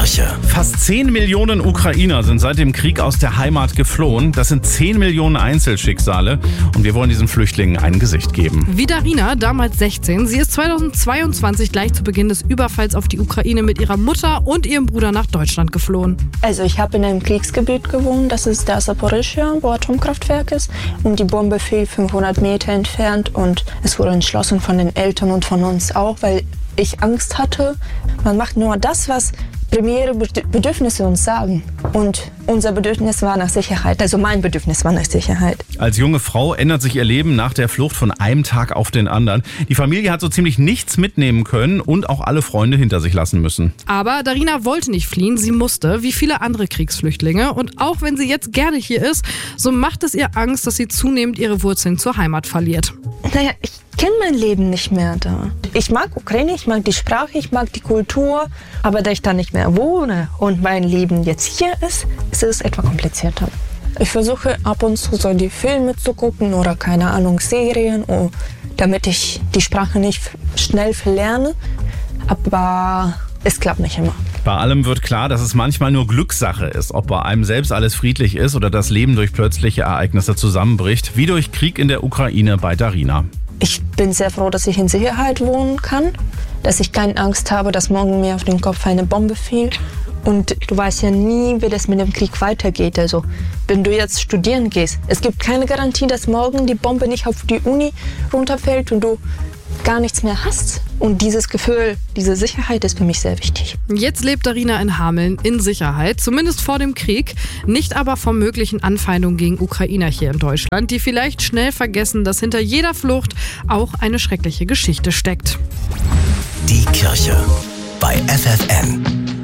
Kirche. Fast 10 Millionen Ukrainer sind seit dem Krieg aus der Heimat geflohen. Das sind 10 Millionen Einzelschicksale und wir wollen diesen Flüchtlingen ein Gesicht geben. Wie Darina, damals 16. Sie ist 2022 gleich zu Beginn des Überfalls auf die Ukraine mit ihrer Mutter und ihrem Bruder nach Deutschland geflohen. Also ich habe in einem Kriegsgebiet gewohnt, das ist der Saporischschja, wo Atomkraftwerk ist. Und die Bombe fiel 500 Meter entfernt und es wurde entschlossen von den Eltern und von uns auch, weil ich Angst hatte. Man macht nur das, was primäre Bedürfnisse uns sagen. Und unser Bedürfnis war nach Sicherheit. Also mein Bedürfnis war nach Sicherheit. Als junge Frau ändert sich ihr Leben nach der Flucht von einem Tag auf den anderen. Die Familie hat so ziemlich nichts mitnehmen können und auch alle Freunde hinter sich lassen müssen. Aber Darina wollte nicht fliehen, sie musste, wie viele andere Kriegsflüchtlinge. Und auch wenn sie jetzt gerne hier ist, so macht es ihr Angst, dass sie zunehmend ihre Wurzeln zur Heimat verliert. Naja, ich kenne mein Leben nicht mehr da. Ich mag Ukraine, ich mag die Sprache, ich mag die Kultur. Aber da ich da nicht mehr wohne und mein Leben jetzt hier ist es etwas komplizierter. Ich versuche ab und zu so die Filme zu gucken oder keine Ahnung, Serien, damit ich die Sprache nicht schnell verlerne. Aber es klappt nicht immer. Bei allem wird klar, dass es manchmal nur Glückssache ist, ob bei einem selbst alles friedlich ist oder das Leben durch plötzliche Ereignisse zusammenbricht, wie durch Krieg in der Ukraine bei Darina. Ich bin sehr froh, dass ich in Sicherheit wohnen kann, dass ich keine Angst habe, dass morgen mir auf den Kopf eine Bombe fiel. Und du weißt ja nie, wie das mit dem Krieg weitergeht. Also wenn du jetzt studieren gehst, es gibt keine Garantie, dass morgen die Bombe nicht auf die Uni runterfällt und du gar nichts mehr hast. Und dieses Gefühl, diese Sicherheit ist für mich sehr wichtig. Jetzt lebt Darina in Hameln in Sicherheit, zumindest vor dem Krieg, nicht aber vor möglichen Anfeindungen gegen Ukrainer hier in Deutschland, die vielleicht schnell vergessen, dass hinter jeder Flucht auch eine schreckliche Geschichte steckt. Die Kirche bei FFN.